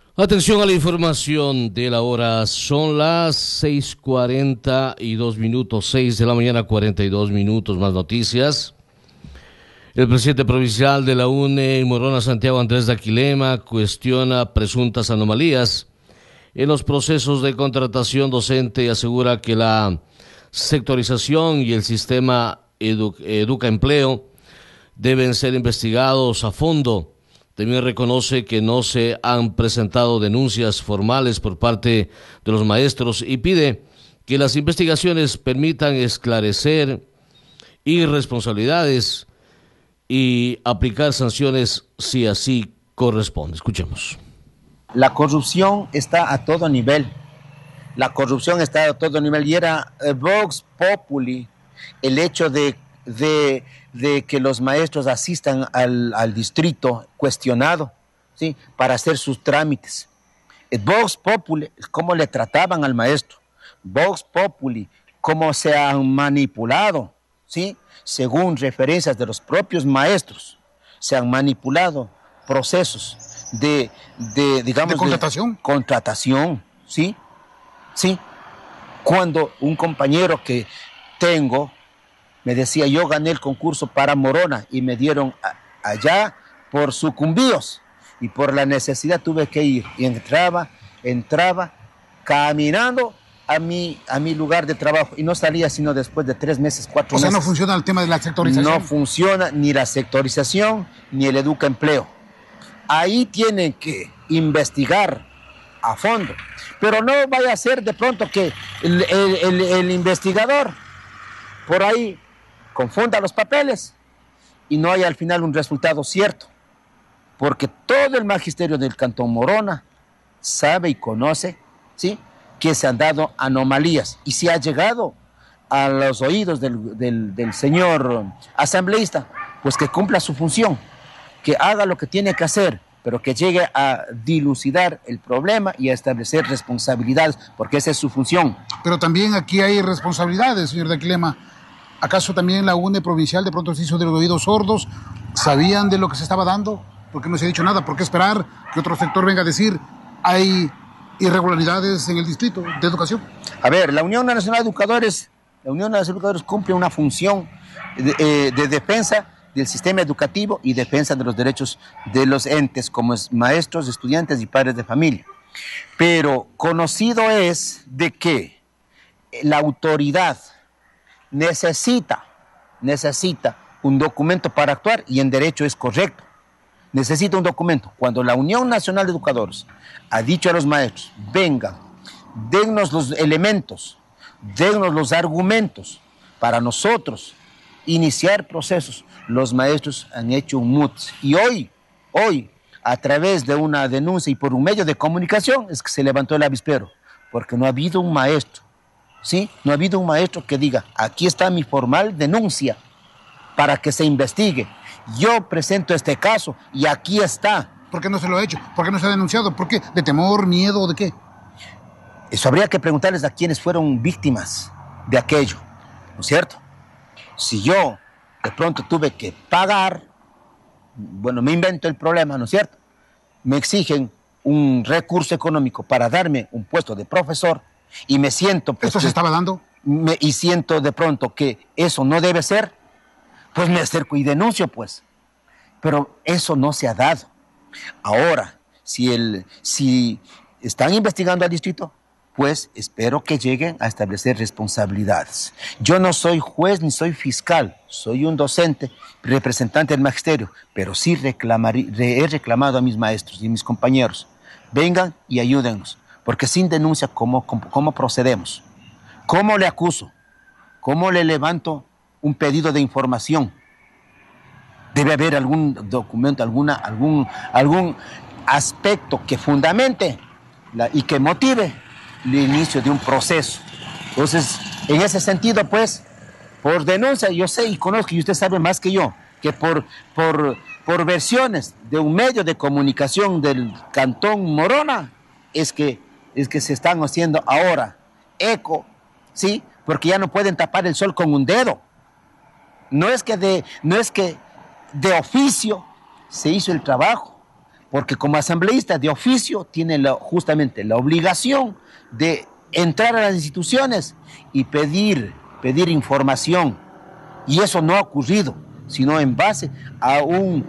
Atención a la información de la hora, son las 6:42, 6 de la mañana, 42 minutos, más noticias. El presidente provincial de la UNE en Morona, Santiago Andrés Daquilema, cuestiona presuntas anomalías en los procesos de contratación docente y asegura que la sectorización y el sistema Educa Empleo deben ser investigados a fondo. También reconoce que no se han presentado denuncias formales por parte de los maestros y pide que las investigaciones permitan esclarecer irresponsabilidades y aplicar sanciones si así corresponde. Escuchemos. La corrupción está a todo nivel. La corrupción está a todo nivel y era Vox Populi el hecho de que los maestros asistan al distrito cuestionado, ¿sí?, para hacer sus trámites. Vox Populi, cómo le trataban al maestro. Vox Populi, cómo se han manipulado, ¿sí?, según referencias de los propios maestros. Se han manipulado procesos digamos, ¿De contratación, ¿sí? Sí. Cuando un compañero que tengo me decía, yo gané el concurso para Morona y me dieron allá por sucumbíos y por la necesidad tuve que ir y entraba caminando a mi lugar de trabajo y no salía sino después de 3 meses, 4 meses. O sea, no funciona el tema de la sectorización. No funciona ni la sectorización ni el Educa Empleo. Ahí tienen que investigar a fondo, pero no vaya a ser de pronto que el investigador por ahí confunda los papeles y no haya al final un resultado cierto, porque todo el magisterio del Cantón Morona sabe y conoce, ¿sí?, que se han dado anomalías y si ha llegado a los oídos del señor asambleísta, pues que cumpla su función, que haga lo que tiene que hacer, pero que llegue a dilucidar el problema y a establecer responsabilidades, porque esa es su función. Pero también aquí hay responsabilidades, señor Daquilema. ¿Acaso también la UNE provincial de pronto se hizo de los oídos sordos? ¿Sabían de lo que se estaba dando? ¿Por qué no se ha dicho nada? ¿Por qué esperar que otro sector venga a decir hay irregularidades en el distrito de educación? A ver, la Unión Nacional de Educadores cumple una función de defensa del sistema educativo y defensa de los derechos de los entes como maestros, estudiantes y padres de familia. Pero conocido es de que la autoridad necesita un documento para actuar y en derecho es correcto. Necesita un documento. Cuando la Unión Nacional de Educadores ha dicho a los maestros, vengan, dennos los elementos, dennos los argumentos para nosotros iniciar procesos, los maestros han hecho un MUTS. Y hoy, a través de una denuncia y por un medio de comunicación, es que se levantó el avispero, porque no ha habido un maestro, ¿sí? No ha habido un maestro que diga, aquí está mi formal denuncia para que se investigue. Yo presento este caso y aquí está. ¿Por qué no se lo ha hecho? ¿Por qué no se ha denunciado? ¿Por qué? ¿De temor, miedo o de qué? Eso habría que preguntarles a quienes fueron víctimas de aquello, ¿no es cierto? Si yo de pronto tuve que pagar, bueno, me invento el problema, ¿no es cierto? Me exigen un recurso económico para darme un puesto de profesor y me siento... Pues, ¿esto se estaba dando? Y siento de pronto que eso no debe ser, pues me acerco y denuncio, pues. Pero eso no se ha dado. Ahora, si están investigando al distrito, pues espero que lleguen a establecer responsabilidades. Yo no soy juez ni soy fiscal, soy un docente, representante del magisterio, pero sí he reclamado a mis maestros y a mis compañeros, vengan y ayúdennos, porque sin denuncia, ¿cómo procedemos? ¿Cómo le acuso? ¿Cómo le levanto un pedido de información? Debe haber algún documento, algún aspecto que fundamente y que motive el inicio de un proceso. Entonces, en ese sentido, pues, por denuncia, yo sé y conozco, y usted sabe más que yo, que por versiones de un medio de comunicación del Cantón Morona, es que se están haciendo ahora eco, ¿sí? Porque ya no pueden tapar el sol con un dedo. No es que de oficio se hizo el trabajo. porque como asambleísta de oficio tiene justamente la obligación de entrar a las instituciones y pedir información. Y eso no ha ocurrido, sino en base a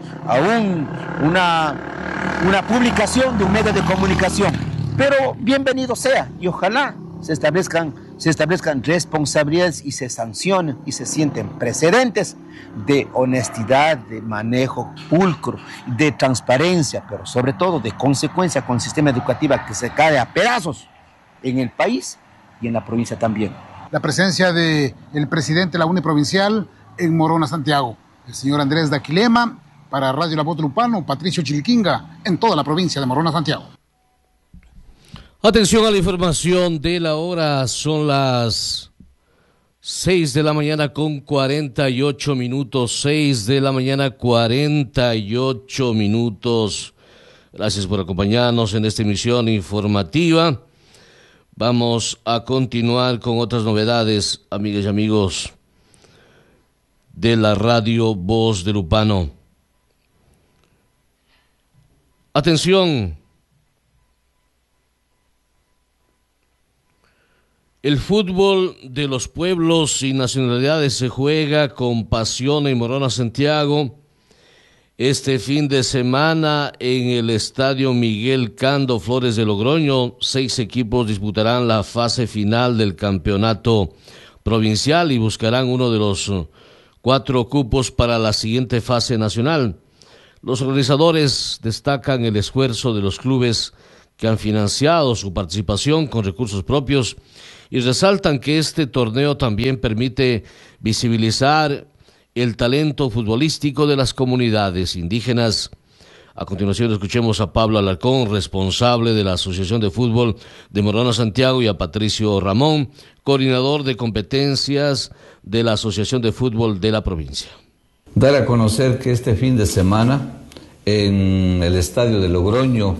una publicación de un medio de comunicación. Pero bienvenido sea, y ojalá se establezcan responsabilidades y se sancionen y se sienten precedentes de honestidad, de manejo pulcro, de transparencia, pero sobre todo de consecuencia con el sistema educativo que se cae a pedazos en el país y en la provincia también. La presencia del presidente de la UNE provincial en Morona, Santiago, el señor Andrés Daquilema, para Radio La Voz de Lupano, Patricio Chiliquinga, en toda la provincia de Morona, Santiago. Atención a la información de la hora, son las 6 de la mañana con 48 minutos, 6 de la mañana 48 minutos. Gracias por acompañarnos en esta emisión informativa. Vamos a continuar con otras novedades, amigas y amigos de la Radio Voz de Lupano. Atención. El fútbol de los pueblos y nacionalidades se juega con pasión en Morona, Santiago. Este fin de semana en el Estadio Miguel Cando Flores de Logroño, 6 equipos disputarán la fase final del campeonato provincial y buscarán uno de los 4 cupos para la siguiente fase nacional. Los organizadores destacan el esfuerzo de los clubes que han financiado su participación con recursos propios y resaltan que este torneo también permite visibilizar el talento futbolístico de las comunidades indígenas. A continuación escuchemos a Pablo Alarcón, responsable de la Asociación de Fútbol de Morona, Santiago, y a Patricio Ramón, coordinador de competencias de la Asociación de Fútbol de la provincia. Dar a conocer que este fin de semana en el Estadio de Logroño,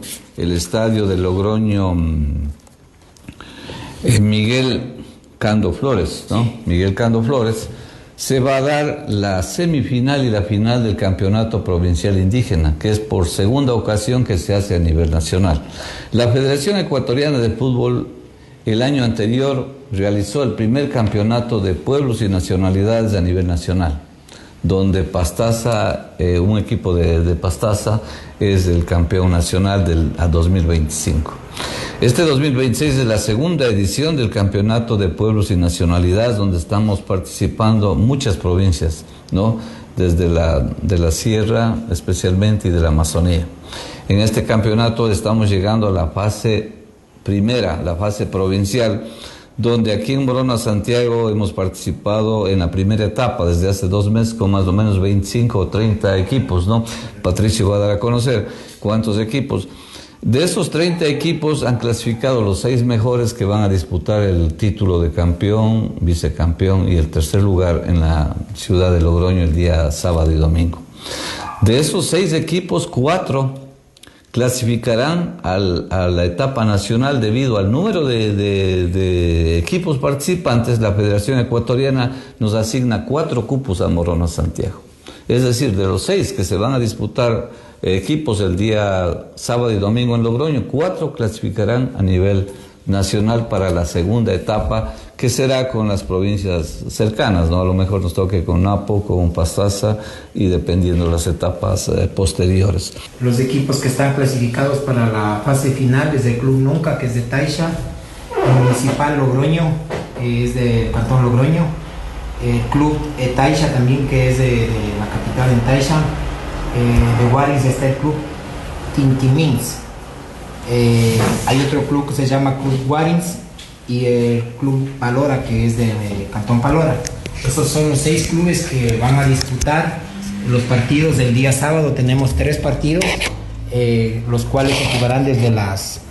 Miguel Cando Flores, ¿no? Miguel Cando Flores, se va a dar la semifinal y la final del Campeonato Provincial Indígena, que es por segunda ocasión que se hace a nivel nacional. La Federación Ecuatoriana de Fútbol el año anterior realizó el primer campeonato de pueblos y nacionalidades a nivel nacional, donde Pastaza, un equipo de Pastaza, es el campeón nacional a 2025. Este 2026 es la segunda edición del Campeonato de Pueblos y Nacionalidades, donde estamos participando muchas provincias, ¿no? Desde de la Sierra especialmente y de la Amazonía. En este campeonato estamos llegando a la fase primera, la fase provincial, donde aquí en Morona, Santiago, hemos participado en la primera etapa desde hace 2 meses con más o menos 25 o 30 equipos, ¿no? Patricio va a dar a conocer cuántos equipos. De esos 30 equipos han clasificado los 6 mejores que van a disputar el título de campeón, vicecampeón y el tercer lugar en la ciudad de Logroño el día sábado y domingo. De esos 6 equipos, 4 clasificarán a la etapa nacional debido al número de equipos participantes. La Federación Ecuatoriana nos asigna 4 cupos a Morona, Santiago. Es decir, de los 6 que se van a disputar equipos el día sábado y domingo en Logroño, 4 clasificarán a nivel nacional para la segunda etapa, que será con las provincias cercanas, ¿no? A lo mejor nos toque con Napo, con Pastaza y dependiendo de las etapas posteriores. Los equipos que están clasificados para la fase final es el Club Nunca, que es de Taisha, el Municipal Logroño, que es de Cantón Logroño, el Club Taisha también, que es de la capital en Taisha. De Guarins está el Club Tintimins. Hay otro club que se llama Club Guarins y el Club Palora, que es de Cantón Palora. Esos son los 6 clubes que van a disputar los partidos del día sábado. Tenemos 3 partidos, los cuales se jugarán desde las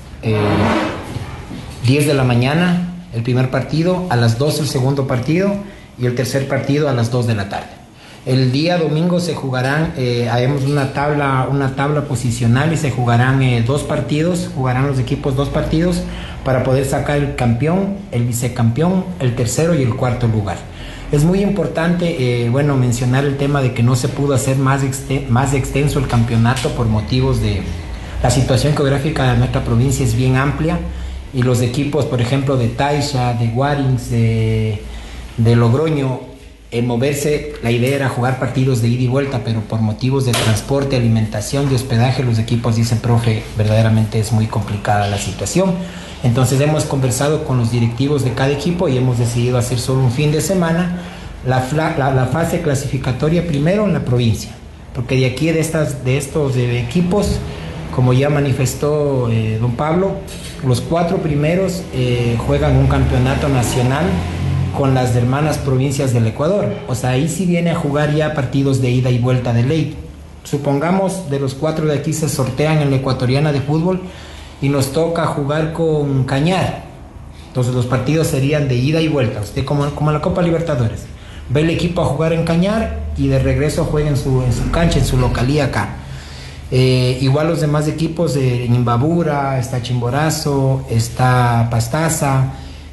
10 de la mañana, el primer partido, a las 2 el segundo partido y el tercer partido a las 2 de la tarde. El día domingo se jugarán, haremos una tabla posicional y se jugarán 2 partidos, jugarán los equipos 2 partidos para poder sacar el campeón, el vicecampeón, el tercero y el cuarto lugar. Es muy importante, mencionar el tema de que no se pudo hacer más extenso el campeonato por motivos de La situación geográfica de nuestra provincia es bien amplia y los equipos, por ejemplo, de Taisha, de Guarins, de Logroño, en moverse, la idea era jugar partidos de ida y vuelta, pero por motivos de transporte, alimentación, de hospedaje, los equipos dicen, profe, verdaderamente es muy complicada la situación. Entonces hemos conversado con los directivos de cada equipo y hemos decidido hacer solo un fin de semana la fase clasificatoria primero en la provincia, porque de aquí de estos equipos, como ya manifestó don Pablo, los 4 primeros juegan un campeonato nacional con las hermanas provincias del Ecuador. O sea, ahí sí viene a jugar ya partidos de ida y vuelta de ley. Supongamos de los 4 de aquí se sortean en la ecuatoriana de fútbol y nos toca jugar con Cañar. Entonces los partidos serían de ida y vuelta, usted como en la Copa Libertadores. Ve el equipo a jugar en Cañar y de regreso juega en su cancha, en su localía acá. Igual los demás equipos, en Imbabura, está Chimborazo, está Pastaza,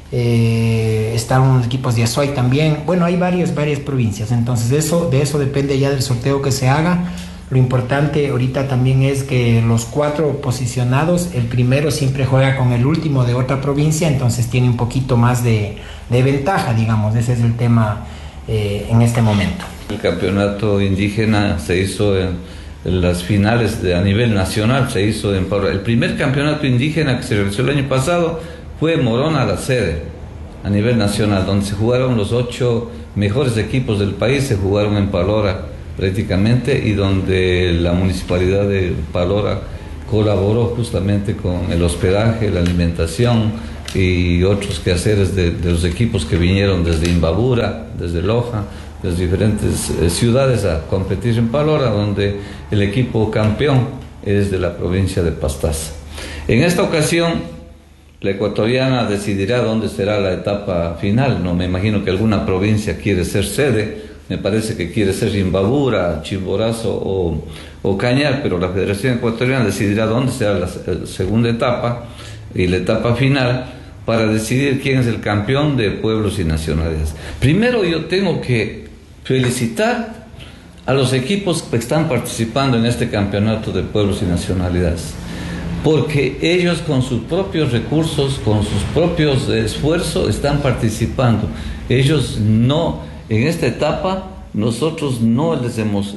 están unos equipos de Azuay también. Bueno, hay varias provincias, entonces de eso depende ya del sorteo que se haga. Lo importante ahorita también es que los 4 posicionados, el primero siempre juega con el último de otra provincia, entonces tiene un poquito más de ventaja, digamos. Ese es el tema en este momento. El campeonato indígena se hizo en las finales a nivel nacional, se hizo en Parora. El primer campeonato indígena que se realizó el año pasado fue Morona la sede, a nivel nacional, donde se jugaron los 8 mejores equipos del país, se jugaron en Parora prácticamente, y donde la municipalidad de Parora colaboró justamente con el hospedaje, la alimentación y otros quehaceres de los equipos que vinieron desde Imbabura, desde Loja, desde diferentes ciudades a competir en Parora, donde el equipo campeón es de la provincia de Pastaza. En esta ocasión, la ecuatoriana decidirá dónde será la etapa final. No me imagino que alguna provincia quiere ser sede. Me parece que quiere ser Imbabura, Chimborazo o Cañar, pero la Federación Ecuatoriana decidirá dónde será la segunda etapa y la etapa final para decidir quién es el campeón de pueblos y nacionalidades. Primero yo tengo que felicitar a los equipos que están participando en este campeonato de pueblos y nacionalidades, porque ellos con sus propios recursos, con sus propios esfuerzos están participando. Ellos no... En esta etapa nosotros no les hemos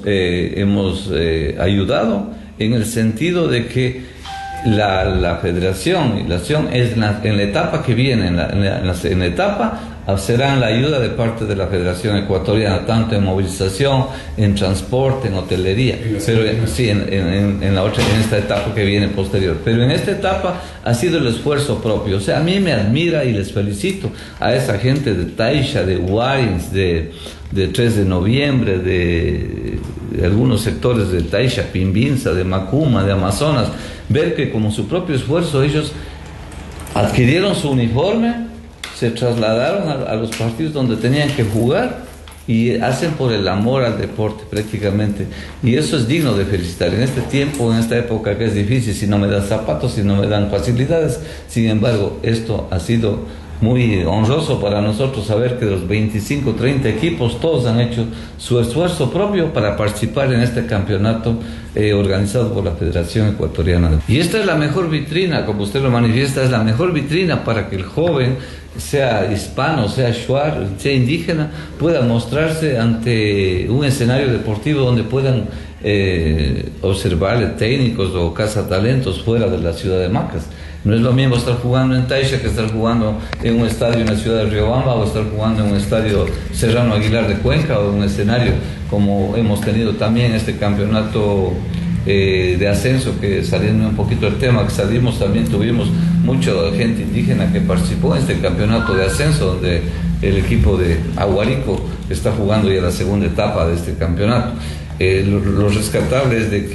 ayudado en el sentido de que la federación y la acción es en la etapa que viene, en la etapa serán la ayuda de parte de la Federación Ecuatoriana, tanto en movilización, en transporte, en hotelería, pero sí, en esta etapa que viene posterior. Pero en esta etapa ha sido el esfuerzo propio. O sea, a mí me admira y les felicito a esa gente de Taisha, de Guarins, de 3 de noviembre, de algunos sectores de Taisha, Pimbinza, de Macuma, de Amazonas, ver que como su propio esfuerzo ellos adquirieron su uniforme, se trasladaron a los partidos donde tenían que jugar y hacen por el amor al deporte prácticamente, y eso es digno de felicitar en este tiempo, en esta época que es difícil, si no me dan zapatos, si no me dan facilidades. Sin embargo, esto ha sido muy honroso para nosotros saber que los 25, 30 equipos todos han hecho su esfuerzo propio para participar en este campeonato organizado por la Federación Ecuatoriana. Y esta es la mejor vitrina, como usted lo manifiesta, es la mejor vitrina para que el joven, sea hispano, sea shuar, sea indígena, pueda mostrarse ante un escenario deportivo donde puedan observarle técnicos o cazatalentos fuera de la ciudad de Macas. No es lo mismo estar jugando en Taisha que estar jugando en un estadio en la ciudad de Riobamba, o estar jugando en un estadio Serrano Aguilar de Cuenca, o un escenario como hemos tenido también este campeonato de ascenso, que saliendo un poquito del tema, que salimos también, tuvimos mucha gente indígena que participó en este campeonato de ascenso, donde el equipo de Aguarico está jugando ya la segunda etapa de este campeonato. Lo rescatable es de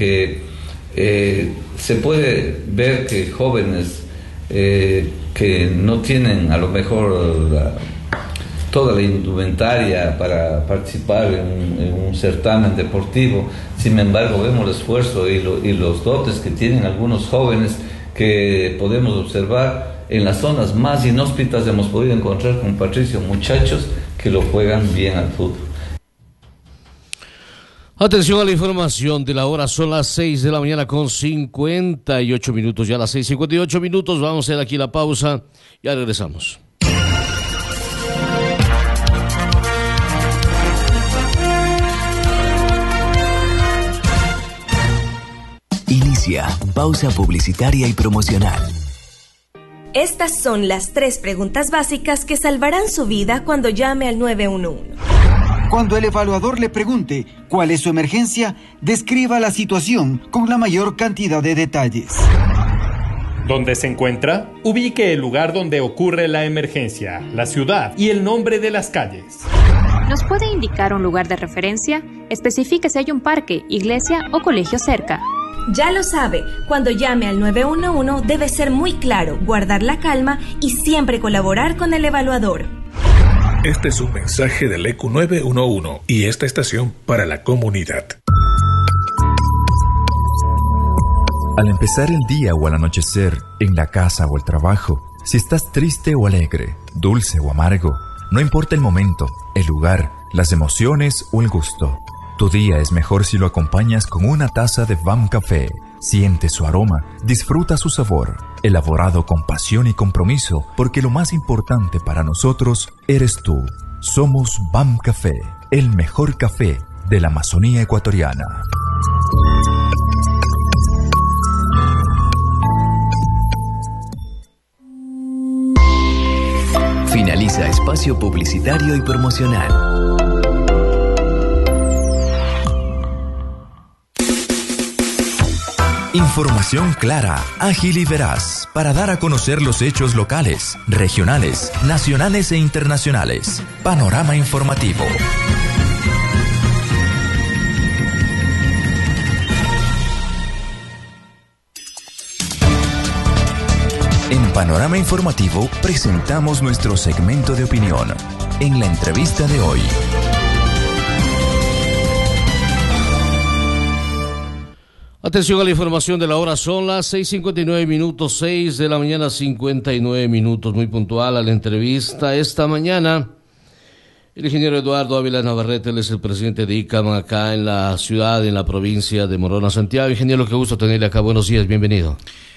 que se puede ver que jóvenes que no tienen a lo mejor toda la indumentaria para participar en un certamen deportivo, sin embargo vemos el esfuerzo y los dotes que tienen algunos jóvenes que podemos observar en las zonas más inhóspitas. Hemos podido encontrar con Patricio muchachos que lo juegan bien al fútbol. Atención a la información de la hora, son las 6 de la mañana con 58 minutos, ya las 6:58 minutos, vamos a hacer aquí la pausa, ya regresamos. Inicia pausa publicitaria y promocional. Estas son las 3 preguntas básicas que salvarán su vida cuando llame al 911. Cuando el evaluador le pregunte cuál es su emergencia, describa la situación con la mayor cantidad de detalles. ¿Dónde se encuentra? Ubique el lugar donde ocurre la emergencia, la ciudad y el nombre de las calles. ¿Nos puede indicar un lugar de referencia? Especifique si hay un parque, iglesia o colegio cerca. Ya lo sabe, cuando llame al 911 debe ser muy claro, guardar la calma y siempre colaborar con el evaluador. Este es un mensaje del ECU 911 y esta estación para la comunidad. Al empezar el día o al anochecer, en la casa o el trabajo, si estás triste o alegre, dulce o amargo, no importa el momento, el lugar, las emociones o el gusto. Tu día es mejor si lo acompañas con una taza de VAM Café. Siente su aroma, disfruta su sabor, elaborado con pasión y compromiso, porque lo más importante para nosotros eres tú. Somos VAM Café, el mejor café de la Amazonía ecuatoriana. Finaliza espacio publicitario y promocional. Información clara, ágil y veraz para dar a conocer los hechos locales, regionales, nacionales e internacionales. Panorama informativo. En Panorama Informativo presentamos nuestro segmento de opinión. En la entrevista de hoy. Atención a la información de la hora, son las 6:59 minutos, 6 de la mañana 59 minutos, muy puntual a la entrevista esta mañana. El ingeniero Eduardo Ávila Navarrete, él es el presidente de ICAM acá en la ciudad, en la provincia de Morona, Santiago. Ingeniero, qué gusto tenerle acá, buenos días, bienvenido.